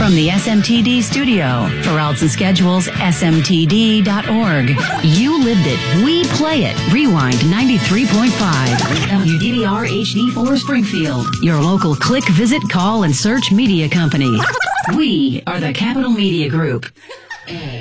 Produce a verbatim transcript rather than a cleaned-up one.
From the S M T D studio, for routes and schedules, S M T D dot org. You lived it. We play it. Rewind ninety-three point five. W D V R H D four Springfield. Your local click, visit, call, and search media company. We are the Capital Media Group.